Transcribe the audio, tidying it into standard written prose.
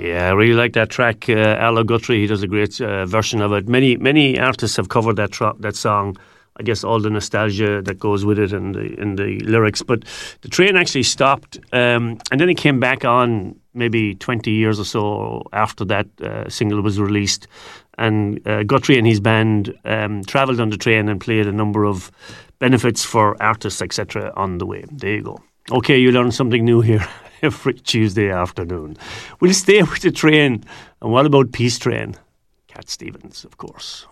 Yeah, I really like that track. Arlo Guthrie, he does a great version of it. Many artists have covered that song. I guess all the nostalgia that goes with it and the lyrics. But the train actually stopped, and then it came back on maybe 20 years or so after that single was released. And Guthrie and his band travelled on the train and played a number of benefits for artists, etc. on the way. There you go. Okay, you learn something new here every Tuesday afternoon. We'll stay with the train. And what about Peace Train? Cat Stevens, of course.